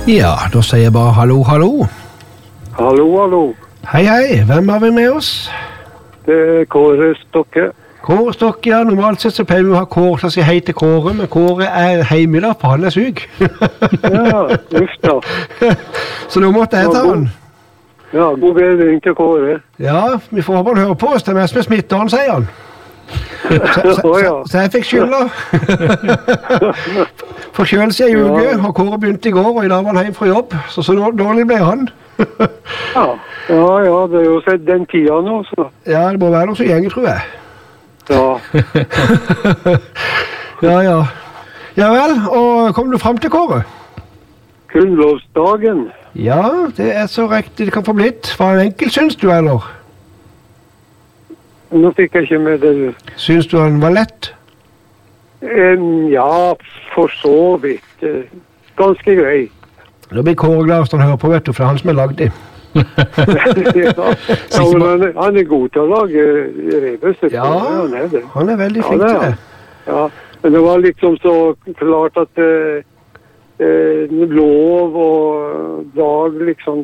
Ja, da sier jeg bare hallo, hallo. Hallo, hallo. Hei, hei. Hvem har vi med oss? Det Kåre Stokke. Kåre Stokke, ja. Normalt sett så pleier vi å ha Kåre til å si hei til Kåre, men Kåre hjemme da, for han syk. Ja, uff da. Så nå måtte jeg ta han. Ja, god bedring til Kåre. Ja, vi får håpe han hører på oss. Det er mest med smitteren, sier han. Så jeg fikk skylda. Forkjølelse i uke, og Kåre begynte i går, og i dag var han hjemme fra jobb. Så dårlig ble han. Ja, det er jo sett den tida nå, så. Ja, det må være noe så gjenger, tror jeg. Ja. Ja. Ja vel, og kom du frem til Kåre? Grunnlovsdagen. Ja, det er så riktig det kan få blitt. Var det enkelt, syns du, eller? Nå fikk jeg ikke med det. Syns du han var lett? Ja, for så vidt. Ganske grei. Da blir Kåre glad hvis han hører på, vet du, for det er han som har lagd det. Han er god til å lage rebus. Ja, han er veldig flink til det. Ja, men det var liksom så klart at lov og dag liksom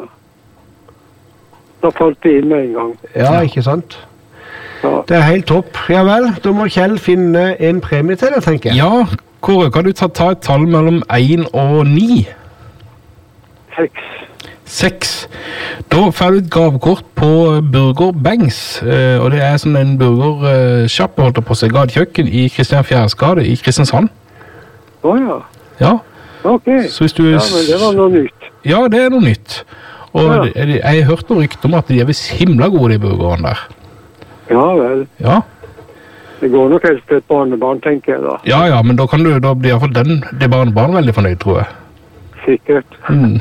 da falt det inn med en gang. Ja, ikke sant? Ja. Det er helt topp. Ja vel, da må Kjell finne en premie til det, tenker jeg. Ja, Kåre, kan du ta et tall mellom 1 og 9? 6. 6. Da får du et gavekort på Burger Bangs, og det er sånn en burgersjappe, holdt på seg, gadekjøkken i Kristian Fjærs gate i Kristiansand. Ja. Ja. Ok. Så hvis du... Ja, men det var noe nytt. Ja, det er noe nytt. Og jeg har hørt noe rykte om at de er visst himla gode, de burgerne der. Ja vel. Ja. Det går nok helst til et barnebarn, tenker jeg da. Ja, men da blir i hvert fall det barnebarn veldig fornøyd, tror jeg. Sikkert.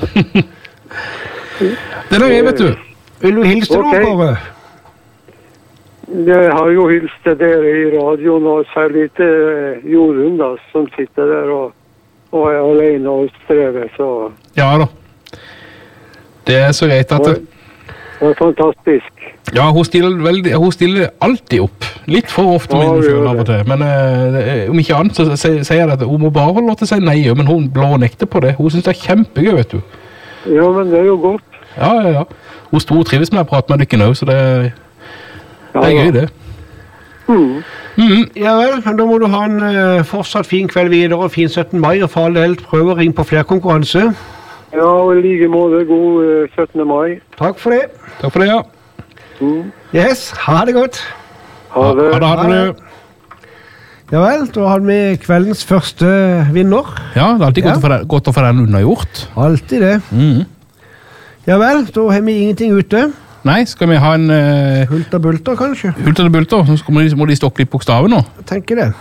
Det er det, vet du. Vil du hilse til noen, Kåre? Jeg har jo hilst til dere i radioen, og særlig til Jorunn da, som sitter der og er alene og strever, så... Ja da. Det er så greit at... Det er fantastisk. Ja, hun stiller alltid opp. Litt for ofte min selv av og til. Men om ikke annet så sier jeg at hun må bare holde til å si nei, men hun blånekter på det. Hun synes det er kjempegøy, vet du. Ja, men det er jo godt. Ja. Hun stod og trives med å prate med dere nå, så det er gøy det. Ja vel, da må du ha en fortsatt fin kveld videre og fin 17. mai, og for all del prøve å ringe på flere konkurranse. Ja, og i like måte god 17. mai. Takk for det. Takk for det, ja. Yes, ha det godt. Ha det. Ha det. Ja vel, da har vi kveldens første vinner. Ja, det er alltid godt å få den unnagjort. Alltid det. Ja vel, da har vi ingenting ute. Nei, skal vi ha en... Hulter bulter, kanskje? Hulter bulter, så må de stokke litt bokstaver nå. Jeg tenker det.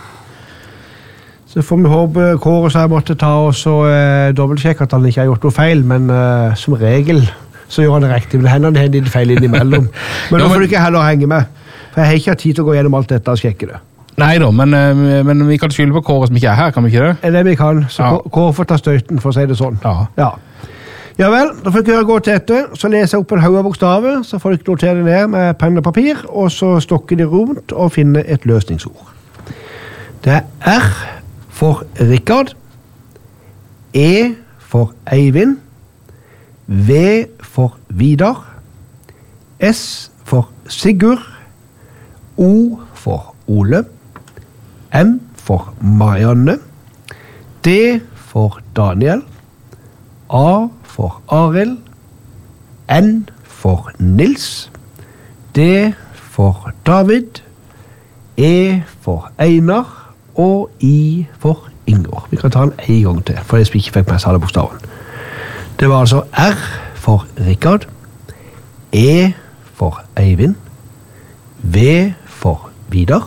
Så får vi håpe Kåre så jeg måtte ta oss og dobbeltsjekke at han ikke har gjort noe feil, men som regel så gjør han det riktig, men det hender han litt feil innimellom. Men da får du ikke heller henge med, for jeg har ikke hatt tid til å gå gjennom alt dette og sjekke det. Nei da, men vi kan skylde på Kåre som ikke er her, kan vi ikke det? Det vi kan, så Kåre får ta støyten, for å si det sånn. Ja vel, da får dere gå til etter, så leser jeg opp en haug av bokstaver, så får dere notere det ned med penn og papir, og så stokker de rundt og finner et løsningsord. Det er R for Rikard, E for Eivind, V for Vidar, S for Sigurd, O for Ole, M for Marianne, D for Daniel, A for Arild, N for Nils, D for David, E for Einar, og I for Inger. Vi kan ta den en gang til, for jeg ikke fikk med seg alle bokstaven. Det var altså R for Rikard, E for Eivind, V for Vidar,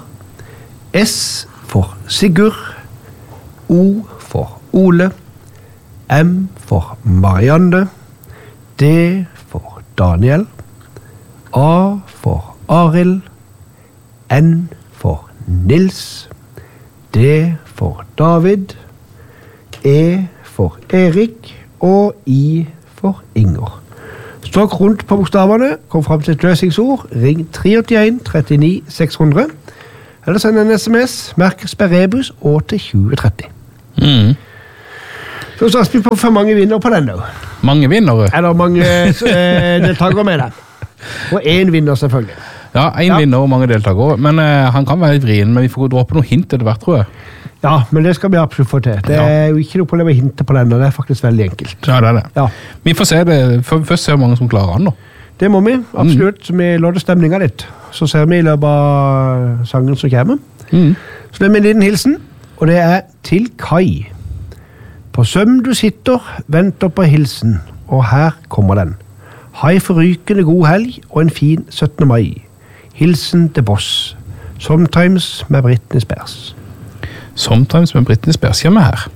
S for Sigurd, O for Ole, M for Marianne, D for Daniel, A for Arild, N for Nils, D for David, E for Erik og I for Inger. Stokk rundt på bokstavene, kom frem til et løsningsord, ring 381 39 600, eller send en sms, merk Sperrebus og til 2030. Så satser vi på for mange vinner på den da. Mange vinnere? Eller mange deltakere med den. Og en vinner selvfølgelig. Ja, en vinner og mange deltakere, men han kan være litt vrien, men vi får dra på noen hint etter hvert, tror jeg. Ja, men det skal vi absolutt få til. Det er jo ikke noe problem å hinte på den, og det er faktisk veldig enkelt. Ja, det er det. Ja. Vi får se det, først se hvor mange som klarer han da. Det må vi, absolutt. Så vi låter stemningen litt. Så ser vi i løpet av sangen som kommer. Så det er min liten hilsen, og det er til Kai. På søm du sitter, venter på hilsen, og her kommer den. Hei forrykende god helg og en fin 17. mai. Hilsen til Boss. Sometimes med Britney Spears. Sometimes med Britney Spears kommer her.